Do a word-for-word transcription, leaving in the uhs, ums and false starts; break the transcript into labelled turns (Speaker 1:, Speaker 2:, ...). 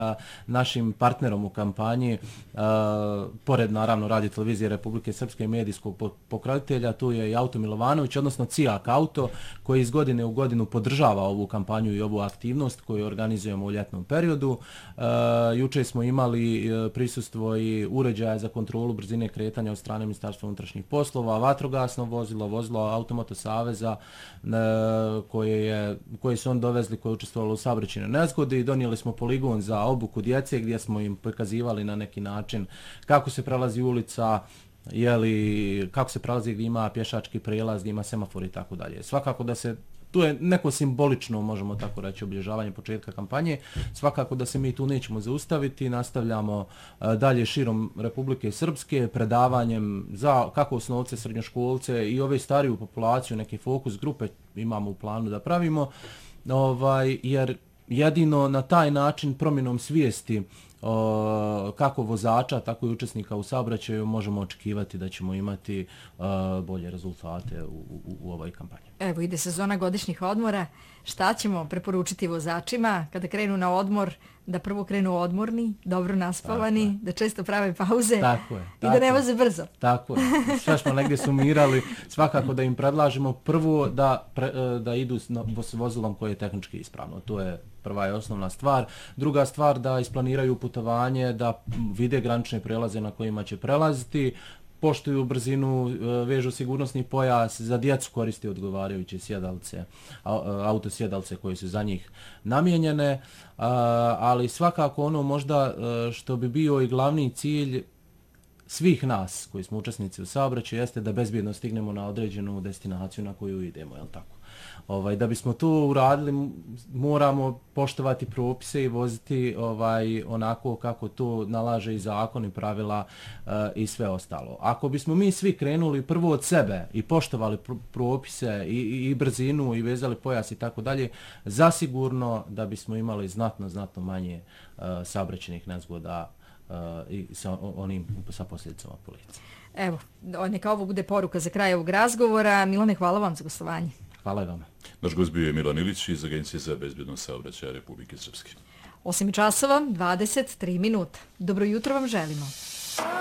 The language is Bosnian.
Speaker 1: našim partnerom u kampanji, uh, pored naravno Radio televizije Republike Srpske i medijskog pokrovitelja, tu je i Auto Milovanović, odnosno Cijak Auto, koji iz godine u godinu podržava ovu kampanju i ovu aktivnost koju organizujemo u ljetnom periodu. Uh, juče smo imali uh, prisustvo i uređaja za kontrolu brzine kretanja od strane Ministarstva unutrašnjih poslova, vatrogasno vozilo, vozilo Automoto Saveza uh, koje, je, koje su on dovezli, koje je učestvovalo u saobraćajnoj nezgodi i donijeli smo poligon za obuku djece gdje smo im pokazivali na neki način kako se prelazi ulica, jeli, kako se prelazi gdje ima pješački prijelaz, gdje ima semafor i tako dalje. Svakako da se, tu je neko simbolično, možemo tako reći, obilježavanje početka kampanje, svakako da se mi tu nećemo zaustaviti, nastavljamo uh, dalje širom Republike Srpske predavanjem za kako osnovce, srednjoškolce i ove stariju populaciju, neke fokus grupe imamo u planu da pravimo, ovaj, jer jedino na taj način promjenom svijesti o, kako vozača, tako i učesnika u saobraćaju možemo očekivati da ćemo imati o, bolje rezultate u, u, u ovoj kampanji.
Speaker 2: Evo ide sezona godišnjih odmora. Šta ćemo preporučiti vozačima kada krenu na odmor? Da prvo krenu odmorni, dobro naspavani, da često prave pauze
Speaker 1: tako je,
Speaker 2: tako i da ne voze brzo.
Speaker 1: Tako je. Sve smo negdje sumirali. Svakako da im predlažimo prvo da, pre, da idu s vozilom koje je tehnički ispravno. To je prva i osnovna stvar. Druga stvar da isplaniraju putovanje, da vide granične prelaze na kojima će prelaziti, poštuju brzinu, vežu sigurnosni pojas, za djecu koristi odgovarajuće sjedalce, autosjedalce koje su za njih namijenjene, ali svakako ono možda što bi bio i glavni cilj svih nas koji smo učesnici u saobraćaju jeste da bezbjedno stignemo na određenu destinaciju na koju idemo, je li tako? Ovaj, da bismo to uradili moramo poštovati propise i voziti ovaj, onako kako to nalaže i zakon i pravila uh, i sve ostalo. Ako bismo mi svi krenuli prvo od sebe i poštovali pr propise i, i, i brzinu i vezali pojas i tako dalje, zasigurno da bismo imali znatno, znatno manje uh, saobraćajnih nezgoda uh, i sa onim sa posljedicama policije.
Speaker 2: Evo, neka ovo bude poruka za kraj ovog razgovora. Milane, hvala vam za gostovanje.
Speaker 1: Hvala vam.
Speaker 3: Naš gost bio je Milan Ilić iz Agencije za bezbjednost saobraćaja Republike Srpske.
Speaker 2: osam časova, dvadeset tri minuta. Dobro jutro vam želimo.